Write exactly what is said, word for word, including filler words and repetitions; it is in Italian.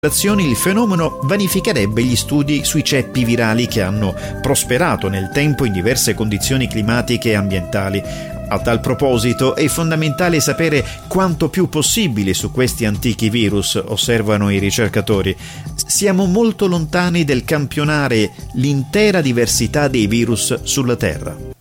il fenomeno vanificherebbe gli studi sui ceppi virali che hanno prosperato nel tempo in diverse condizioni climatiche e ambientali. A tal proposito è fondamentale sapere quanto più possibile su questi antichi virus, osservano i ricercatori. Siamo molto lontani dal campionare l'intera diversità dei virus sulla Terra.